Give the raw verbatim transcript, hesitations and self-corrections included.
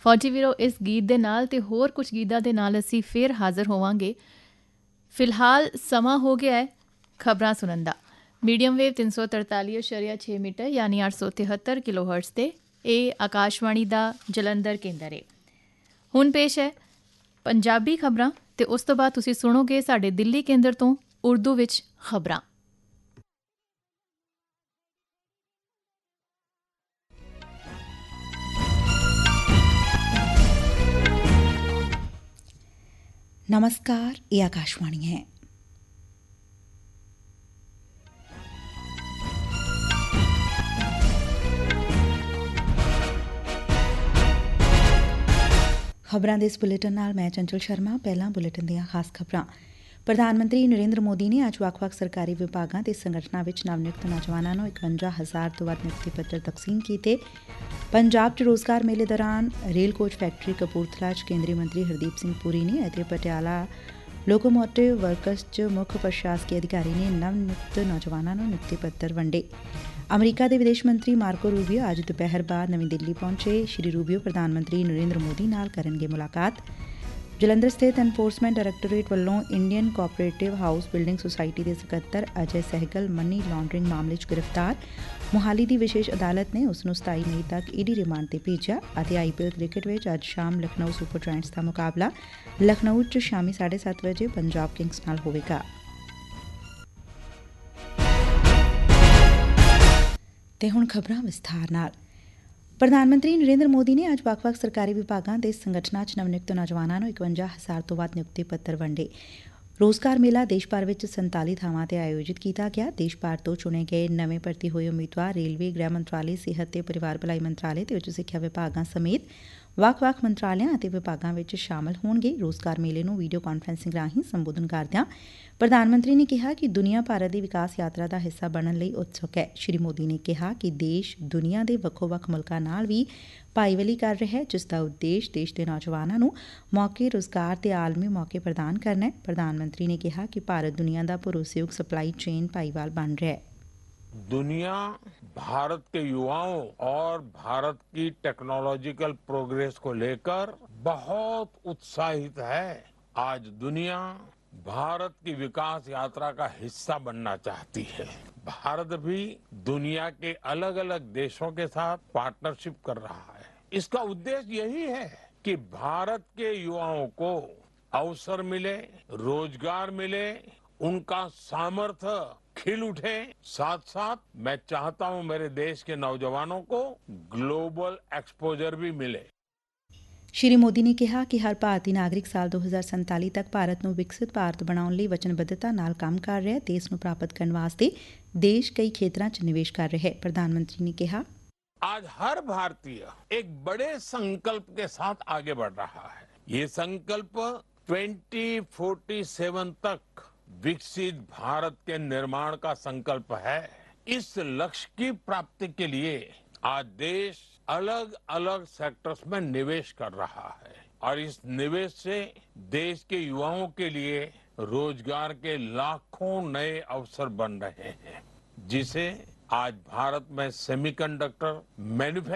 ਫੌਜੀ ਵੀਰੋ, ਇਸ ਗੀਤ ਦੇ ਨਾਲ ਤੇ ਹੋਰ ਕੁਝ ਗੀਤਾਂ ਦੇ ਨਾਲ ਅਸੀਂ ਫੇਰ ਹਾਜ਼ਰ ਹੋਵਾਂਗੇ। ਫਿਲਹਾਲ ਸਮਾਂ ਹੋ ਗਿਆ ਹੈ ਖਬਰਾਂ ਸੁਣਨ ਦਾ। ਮੀਡੀਅਮ ਵੇਵ ਤਿੰਨ ਸੌ ਤਰਤਾਲੀ ਅਸ਼ਾਰੀਆ ਛੇ ਮੀਟਰ ਯਾਨੀ ਅੱਠ ਸੌ ਤਿਹੱਤਰ ਕਿਲੋ ਹਰਟਜ਼ ਤੇ ਇਹ ਆਕਾਸ਼ਵਾਣੀ ਦਾ ਜਲੰਧਰ ਕੇਂਦਰ ਹੈ। ਹੁਣ ਪੇਸ਼ ਹੈ ਪੰਜਾਬੀ ਖਬਰਾਂ ਤੇ ਉਸ ਤੋਂ ਬਾਅਦ ਤੁਸੀਂ ਸੁਣੋਗੇ ਸਾਡੇ ਦਿੱਲੀ ਕੇਂਦਰ ਤੋਂ ਉਰਦੂ ਵਿੱਚ ਖਬਰਾਂ। नमस्कार, ये आकाशवाणी है। ਖਬਰਾਂ ਦੇ ਇਸ ਬੁਲੇਟਿਨ ਨਾਲ ਮੈਂ ਚੰਚਲ ਸ਼ਰਮਾ। ਪਹਿਲਾਂ ਬੁਲੇਟਿਨ ਦੀਆਂ ਖਾਸ ਖਬਰਾਂ। ਪ੍ਰਧਾਨ ਮੰਤਰੀ ਨਰਿੰਦਰ ਮੋਦੀ ਨੇ ਅੱਜ ਵੱਖ-ਵੱਖ ਸਰਕਾਰੀ ਵਿਭਾਗਾਂ ਤੇ ਸੰਗਠਨਾਂ ਵਿੱਚ ਨਵ-ਨਿਯੁਕਤ ਨੌਜਵਾਨਾਂ ਨੂੰ ਇਕਵੰਜਾ ਹਜ਼ਾਰ ਤੋਂ ਵੱਧ ਨਿਯੁਕਤੀ ਪੱਤਰ ਤਕਸੀਮ ਕੀਤੇ। ਪੰਜਾਬ 'ਚ ਰੋਜ਼ਗਾਰ ਮੇਲੇ ਦੌਰਾਨ ਰੇਲ ਕੋਚ ਫੈਕਟਰੀ ਕਪੂਰਥਲਾ 'ਚ ਕੇਂਦਰੀ ਮੰਤਰੀ ਹਰਦੀਪ ਸਿੰਘ ਪੁਰੀ ਨੇ ਅਤੇ ਪਟਿਆਲਾ ਲੋਕੋਮੋਟਿਵ ਵਰਕਸ 'ਚ ਮੁੱਖ ਪ੍ਰਸ਼ਾਸਕੀ ਅਧਿਕਾਰੀ ਨੇ ਨਵ-ਨਿਯੁਕਤ ਨੌਜਵਾਨਾਂ ਨੂੰ ਨਿਯੁਕਤੀ ਪੱਤਰ ਵੰਡੇ। ਅਮਰੀਕਾ ਦੇ ਵਿਦੇਸ਼ ਮੰਤਰੀ ਮਾਰਕੋ ਰੂਬੀਓ ਅੱਜ ਦੁਪਹਿਰ ਬਾਅਦ ਨਵੀਂ ਦਿੱਲੀ ਪਹੁੰਚੇ। ਸ਼੍ਰੀ ਰੂਬੀਓ ਪ੍ਰਧਾਨ ਮੰਤਰੀ ਨਰਿੰਦਰ ਮੋਦੀ ਨਾਲ ਕਰਨਗੇ ਮੁਲਾਕਾਤ। ਜਲੰਧਰ ਸਥਿਤ ਐਨਫੋਰਸਮੈਂਟ ਡਾਇਰੈਕਟੋਰੇਟ ਵੱਲੋਂ Indian cooperative house building society ਦੇ ਸਕੱਤਰ ਅਜੇ ਸਹਿਗਲ ਮਨੀ ਲਾਂਡਰਿੰਗ ਮਾਮਲੇ 'ਚ ਗ੍ਰਿਫਤਾਰ। ਮੁਹਾਲੀ ਦੀ ਵਿਸ਼ੇਸ਼ ਅਦਾਲਤ ਨੇ ਉਸ ਨੂੰ ਸਤਾਈ ਮਈ ਤੱਕ ਈਡੀ ਰਿਮਾਂਡ ਤੇ ਭੇਜਿਆ। ਅਤੇ ਆਈਪੀਐਲ ਕ੍ਰਿਕਟ ਵਿੱਚ ਅੱਜ ਸ਼ਾਮ ਲਖਨਊ ਸੁਪਰ ਜਾਇੰਟਸ ਦਾ ਮੁਕਾਬਲਾ ਲਖਨਊ 'ਚ ਸ਼ਾਮੀ ਸਾਢੇ ਸੱਤ ਵਜੇ ਪੰਜਾਬ ਕਿੰਗਸ ਨਾਲ ਹੋਵੇਗਾ। ਤੇ ਹੁਣ ਖਬਰਾਂ ਵਿਸਥਾਰ ਨਾਲ। ਪ੍ਰਧਾਨ ਮੰਤਰੀ ਨਰਿੰਦਰ ਮੋਦੀ ਨੇ ਅੱਜ ਵੱਖ-ਵੱਖ ਸਰਕਾਰੀ ਵਿਭਾਗਾਂ ਤੇ ਸੰਗਠਨਾਂ 'ਚ ਨਵ-ਨਿਯੁਕਤ ਨੌਜਵਾਨਾਂ ਨੂੰ ਇਕਵੰਜਾ ਹਜ਼ਾਰ ਤੋਂ ਵੱਧ ਨਿਯੁਕਤੀ ਪੱਤਰ ਵੰਡੇ। ਰੋਜ਼ਗਾਰ ਮੇਲਾ ਦੇਸ਼ ਭਰ ਵਿੱਚ ਸੰਤਾਲੀ ਥਾਵਾਂ ਤੇ ਆਯੋਜਿਤ ਕੀਤਾ ਗਿਆ। ਦੇਸ਼ ਭਰ ਤੋਂ ਚੁਣੇ ਗਏ ਨਵੇਂ ਭਰਤੀ ਹੋਏ ਉਮੀਦਵਾਰ ਰੇਲਵੇ, ਗ੍ਰਹਿ ਮੰਤਰਾਲੇ, ਸਿਹਤ ਤੇ ਪਰਿਵਾਰ ਭਲਾਈ ਮੰਤਰਾਲੇ ਤੇ ਉੱਚ ਸਿੱਖਿਆ ਵਿਭਾਗਾਂ ਸਮੇਤ ਵੱਖ-ਵੱਖ ਮੰਤਰਾਲਿਆਂ ਅਤੇ ਵਿਭਾਗਾਂ ਵਿੱਚ ਸ਼ਾਮਲ ਹੋਣਗੇ। ਰੋਜ਼ਗਾਰ ਮੇਲੇ ਨੂੰ ਵੀਡੀਓ ਕਾਨਫਰੰਸਿੰਗ ਰਾਹੀਂ ਸੰਬੋਧਨ ਕਰਦਿਆਂ ਪ੍ਰਧਾਨ ਮੰਤਰੀ ਨੇ ਕਿਹਾ ਕਿ ਦੁਨੀਆ ਭਾਰਤ ਦੀ ਵਿਕਾਸ ਯਾਤਰਾ ਦਾ ਹਿੱਸਾ ਬਣਨ ਲਈ ਉਤਸੁਕ ਹੈ। ਸ਼੍ਰੀ ਮੋਦੀ ਨੇ ਕਿਹਾ ਕਿ ਦੇਸ਼ ਦੁਨੀਆ ਦੇ ਵੱਖੋ-ਵੱਖ ਮੁਲਕਾਂ ਨਾਲ ਵੀ ਭਾਈਵਾਲੀ ਕਰ ਰਿਹਾ ਹੈ, ਜਿਸ ਦਾ ਉਦੇਸ਼ ਦੇਸ਼ ਦੇ ਨੌਜਵਾਨਾਂ ਨੂੰ ਮੌਕੇ, ਰੁਜ਼ਗਾਰ ਤੇ ਆਲਮੀ ਮੌਕੇ ਪ੍ਰਦਾਨ ਕਰਨਾ ਹੈ। ਪ੍ਰਧਾਨ ਮੰਤਰੀ ਨੇ ਕਿਹਾ ਕਿ ਭਾਰਤ ਦੁਨੀਆ ਦਾ ਭਰੋਸੇਯੋਗ ਸਪਲਾਈ ਚੇਨ ਭਾਈਵਾਲ ਬਣ ਰਿਹਾ ਹੈ। दुनिया भारत के युवाओं और भारत की टेक्नोलॉजिकल प्रोग्रेस को लेकर बहुत उत्साहित है। आज दुनिया भारत की विकास यात्रा का हिस्सा बनना चाहती है। भारत भी दुनिया के अलग अलग देशों के साथ पार्टनरशिप कर रहा है। इसका उद्देश्य यही है कि भारत के युवाओं को अवसर मिले, रोजगार मिले, उनका सामर्थ्य खिल उठे। साथ साथ मैं चाहता हूं मेरे देश के नौजवानों को ग्लोबल एक्सपोजर भी मिले। ਸ਼੍ਰੀ ਮੋਦੀ ਨੇ ਕਿਹਾ ਕਿ ਹਰ ਭਾਰਤੀ ਨਾਗਰਿਕ ਸਾਲ ਦੋ ਹਜ਼ਾਰ ਸੰਤਾਲੀ ਤੱਕ ਭਾਰਤ ਨੂੰ ਵਿਕਸਿਤ ਭਾਰਤ ਬਣਾਉਣ ਲਈ ਵਚਨਬੱਧਤਾ ਨਾਲ ਕੰਮ ਕਰ ਰਿਹਾ ਹੈ ਤੇ ਇਸ ਨੂੰ ਪ੍ਰਾਪਤ ਕਰਨ ਵਾਸਤੇ ਦੇਸ਼ ਕਈ ਖੇਤਰਾਂ 'ਚ ਨਿਵੇਸ਼ ਕਰ ਰਿਹਾ ਹੈ। ਪ੍ਰਧਾਨ ਮੰਤਰੀ ਨੇ ਕਿਹਾ, आज हर भारतीय एक बड़े संकल्प के साथ आगे बढ़ रहा है। ये संकल्प ट्वेंटी फोर्टी सेवन तक विकसित भारत के निर्माण का संकल्प है। इस लक्ष्य की प्राप्ति के लिए आज देश अलग अलग सेक्टर्स में निवेश कर रहा है और इस निवेश से देश के युवाओं के लिए रोजगार के लाखों नए अवसर बन रहे हैं, जिसे आज भारत में सेमीकंडक्टर मैन्युफैक्चरिंग